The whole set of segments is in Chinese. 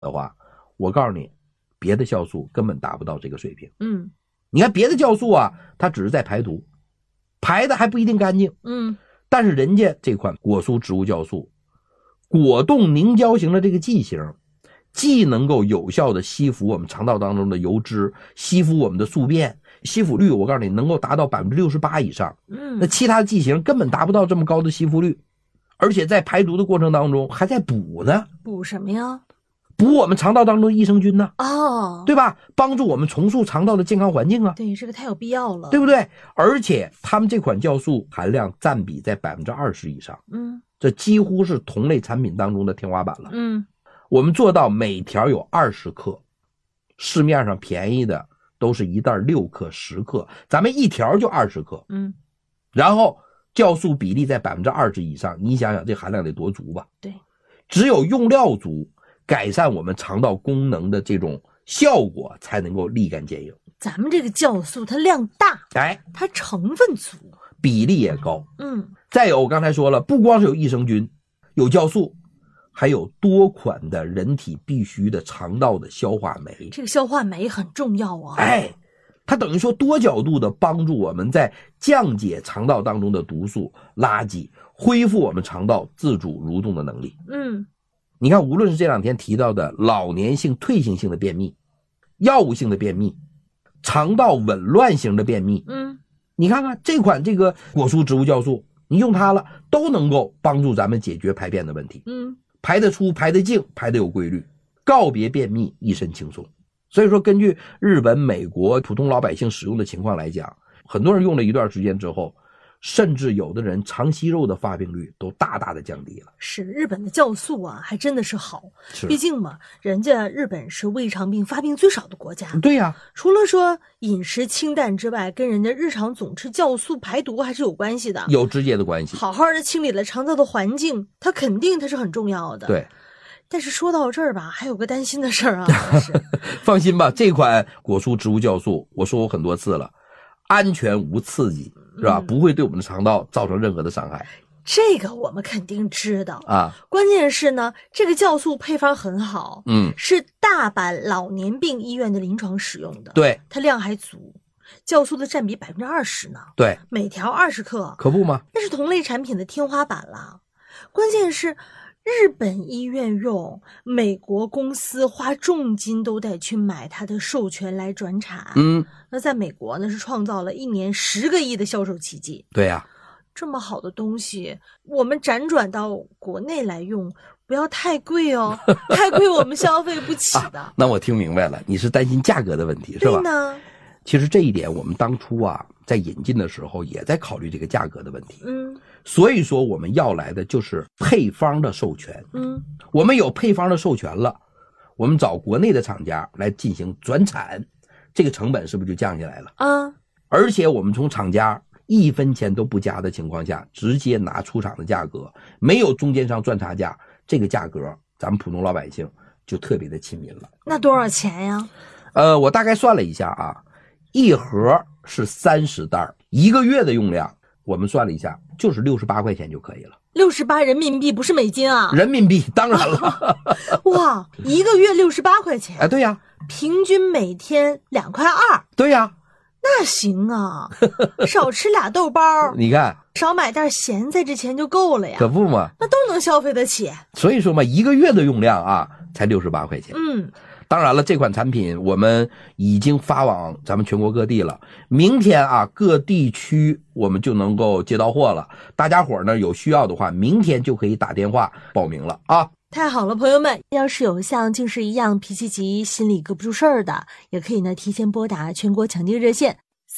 的话，我告诉你，别的酵素根本达不到这个水平。 你看别的酵素啊，它只是在排毒，排的还不一定干净。但是人家这款果蔬植物酵素，果冻凝胶型的这个剂型，既能够有效的吸附我们肠道当中的油脂，吸附我们的宿便，吸附率我告诉你能够达到 68% 以上。那其他的剂型根本达不到这么高的吸附率，而且在排毒的过程当中还在补呢。 补什么呀？ 补我们肠道当中的益生菌呢。 对吧？帮助我们重塑肠道的健康环境啊。 对，这个太有必要了， 对不对？而且他们这款酵素含量占比在 20% 以上。这几乎是同类产品当中的天花板了。我们做到每条有20克，市面上便宜的都是一袋6克、10克，咱们一条就20克。然后酵素比例在 20% 以上，你想想这含量得多足吧？ 对， 只有用料足，改善我们肠道功能的这种效果才能够立竿见影。 咱们这个酵素它量大，它成分足， 比例也高。再有我刚才说了，不光是有益生菌，有酵素，还有多款的人体必须的肠道的消化酶。 这个消化酶很重要啊。 它等于说多角度的帮助我们在降解肠道当中的毒素、垃圾，恢复我们肠道自主蠕动的能力。你看，无论是这两天提到的老年性退行性的便秘、药物性的便秘、肠道紊乱型的便秘，你看看这款这个果蔬植物酵素，你用它了，都能够帮助咱们解决排便的问题。排得出，排得净，排得有规律，告别便秘，一身轻松。所以说，根据日本、美国普通老百姓使用的情况来讲，很多人用了一段时间之后，甚至有的人肠息肉的发病率都大大的降低了。 是，日本的酵素啊，还真的是好。毕竟嘛，人家日本是胃肠病发病最少的国家。 对呀， 除了说饮食清淡之外，跟人家日常总吃酵素排毒还是有关系的， 有直接的关系。 好好的清理了肠道的环境，它肯定它是很重要的。 对。 但是说到这儿吧，还有个担心的事儿啊。 放心吧，这款果蔬植物酵素，我说过很多次了，安全无刺激，是吧？不会对我们的肠道造成任何的伤害。 这个我们肯定知道啊。 关键是呢，这个酵素配方很好，是大阪老年病医院的临床使用的。 对， 它量还足，酵素的占比 20% 呢。 对， 每条20克， 可不吗？ 那是同类产品的天花板了。关键是日本医院用，美国公司花重金都得去买它的授权来转产。那在美国呢，是创造了1年10个亿的销售奇迹。 对呀， 这么好的东西，我们辗转到国内来用，不要太贵哦，太贵我们消费不起的。 那我听明白了，你是担心价格的问题，是吧？ 对呢。 其实这一点我们当初啊在引进的时候也在考虑这个价格的问题。所以说我们要来的就是配方的授权。我们有配方的授权了，我们找国内的厂家来进行转产，这个成本是不是就降下来了啊？ 而且我们从厂家1分钱都不加的情况下，直接拿出厂的价格，没有中间商赚差价，这个价格咱们普通老百姓就特别的亲民了。 那多少钱呀？ 我大概算了一下啊，一盒是30袋，1个月的用量，我们算了一下，就是68块钱就可以了。 68人民币，不是美金啊？ 人民币，当然了。 哇，1个月68块钱。 对呀。 平均每天2.2块。 对呀。 那行啊，少吃俩豆包， 你看， 少买袋咸菜，这钱就够了呀。 可不嘛， 那都能消费得起。 所以说嘛，1个月的用量啊，才68块钱。当然了，这款产品我们已经发往咱们全国各地了。明天啊，各地区我们就能够接到货了。大家伙呢有需要的话，明天就可以打电话报名了啊。 太好了，朋友们，要是有像近视一样脾气急、心里搁不住事儿的，也可以呢提前拨打全国抢订热线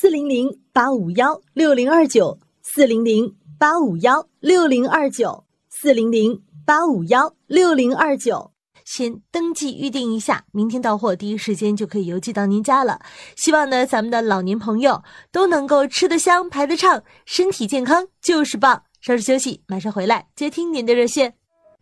400-851-6029，400-851-6029，400-851-6029，先登记预定一下，明天到货第一时间就可以邮寄到您家了。希望呢咱们的老年朋友都能够吃得香、排得畅，身体健康就是棒。稍事休息，马上回来接听您的热线。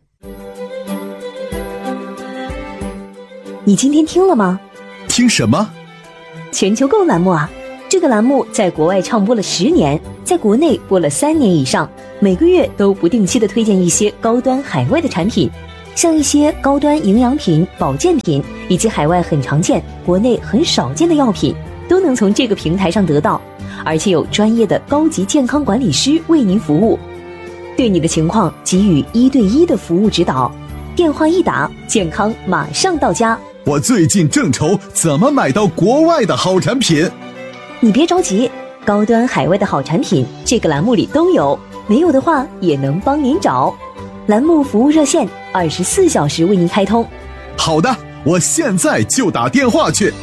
你今天听了吗？ 听什么？ 全球购栏目啊，这个栏目在国外唱播了10年，在国内播了3年以上，每个月都不定期的推荐一些高端海外的产品。 像一些高端营养品、保健品以及海外很常见、国内很少见的药品，都能从这个平台上得到，而且有专业的高级健康管理师为您服务，对你的情况给予1对1的服务指导。电话一打，健康马上到家。 我最近正愁怎么买到国外的好产品。 你别着急，高端海外的好产品这个栏目里都有，没有的话也能帮您找。栏目服务热线24小时为您开通。 好的，我现在就打电话去。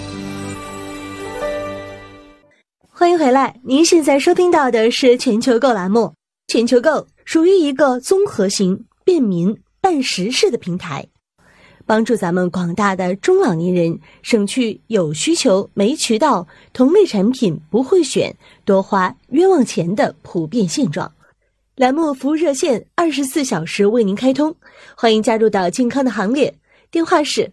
欢迎回来，您现在收听到的是全球购栏目。全球购属于一个综合型、便民、办实事的平台，帮助咱们广大的中老年人省去有需求没渠道、同类产品不会选、多花冤枉钱的普遍现状。栏目服务热线24小时为您开通，欢迎加入到健康的行列。电话是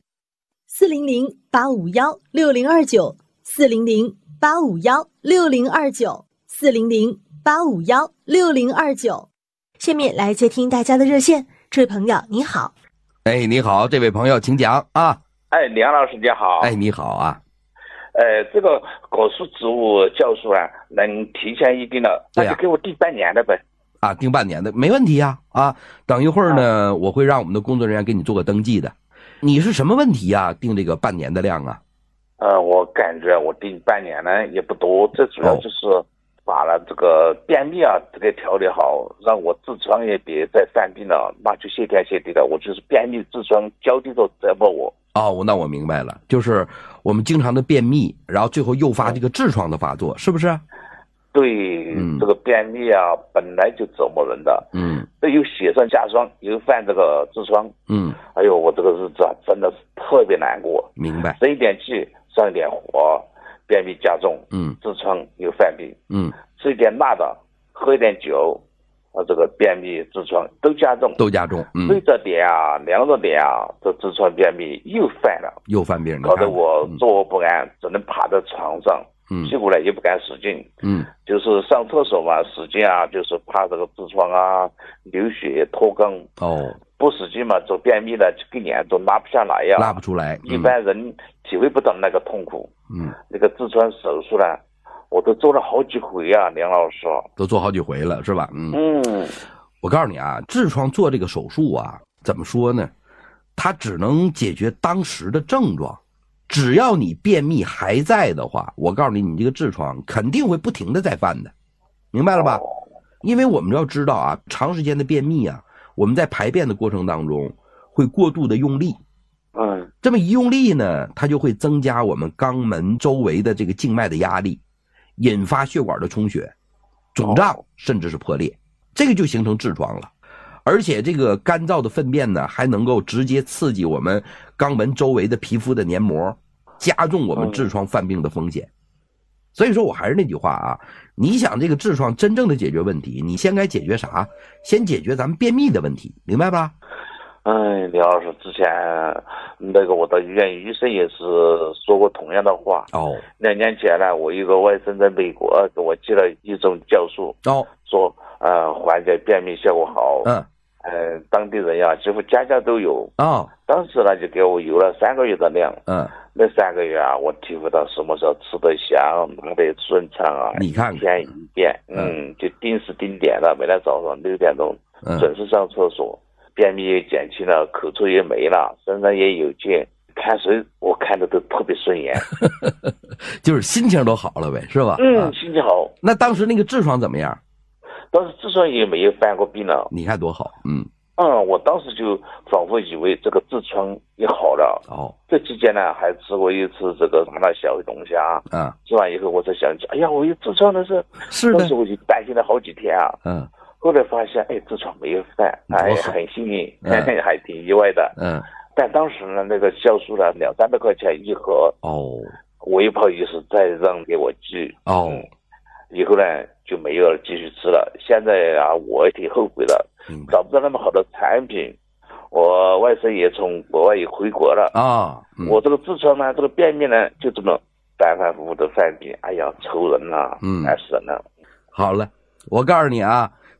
400-851-6029，400-851-6029。下面来接听大家的热线，这位朋友你好。 哎，你好，这位朋友请讲啊。 哎，梁老师你好。 哎，你好啊。 这个果树植物酵素啊，能提前预定了，那就给我定半年的呗。 啊，定半年的没问题呀。啊，等一会儿呢，我会让我们的工作人员给你做个登记的。你是什么问题呀？定这个半年的量啊？ 我感觉我定半年呢也不多，这主要就是把了这个便秘啊这个调理好，让我痔疮也别再犯病了，那就谢天谢地的。我就是便秘痔疮交替着折磨我。 哦，那我明白了，就是我们经常的便秘，然后最后诱发这个痔疮的发作，是不是？ 对，这个便秘啊本来就折磨人的，这又雪上加霜，又犯这个痔疮，哎呦，我这个日子啊真的是特别难过。 明白。 生一点气，上一点火，便秘加重，痔疮又犯病，吃一点辣的，喝一点酒，这个便秘痔疮都加重，热着点啊，凉着点啊，这痔疮便秘又犯了， 又犯病， 搞得我坐卧不安，只能趴在床上。屁股呢也不敢使劲，就是上厕所嘛使劲啊，就是怕这个痔疮啊流血脱肛，不使劲嘛做便秘呢根本都拉不下来呀， 拉不出来， 一般人体会不到那个痛苦。那个痔疮手术呢我都做了好几回啊，梁老师都做好几回了是吧？我告诉你啊，痔疮做这个手术啊，怎么说呢，它只能解决当时的症状，只要你便秘还在的话，我告诉你，你这个痔疮肯定会不停的再犯的，明白了吧？因为我们要知道啊，长时间的便秘啊，我们在排便的过程当中会过度的用力，这么一用力呢，它就会增加我们肛门周围的这个静脉的压力，引发血管的充血、肿胀，甚至是破裂，这个就形成痔疮了。而且这个干燥的粪便呢，还能够直接刺激我们肛门周围的皮肤的黏膜，加重我们痔疮犯病的风险。所以说我还是那句话啊，你想这个痔疮真正的解决问题，你先该解决啥？先解决咱们便秘的问题，明白吧？ 李老师，之前那个我的医院医生也是说过同样的话。2年前呢，我一个外甥在美国给我寄了一种酵素，说缓解便秘效果好。当地人呀几乎家家都有。当时呢就给我邮了3个月的量。那3个月啊，我体会到什么时候吃得香，拿得顺畅啊。 你看一天一遍，就定时定点的，每天早上6点钟准时上厕所。便秘也减轻了，口臭也没了，身上也有劲，看谁我看的都特别顺眼。 就是心情都好了呗，是吧？ 心情好。 那当时那个痔疮怎么样？ 当时痔疮也没有犯过病了。 你看多好。 我当时就仿佛以为这个痔疮也好了。这期间呢还吃过一次这个麻辣小龙虾。吃完以后我才想起，哎呀，我有痔疮的事。 是的。 当时我就担心了好几天啊。后来发现，痔疮没有犯，很幸运，还挺意外的。但当时呢，那个酵素呢，200-300块钱一盒。我也不好意思再让给我寄。以后呢就没有继续吃了。现在啊，我也挺后悔的，找不到那么好的产品。我外甥也从国外也回国了。我这个痔疮呢，这个便秘呢，就这么反反复复的犯病。哎呀，愁人呐，难死人了。 好了，我告诉你啊。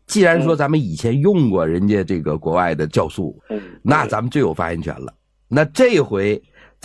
既然说咱们以前用过人家这个国外的酵素，那咱们最有发言权了。那这回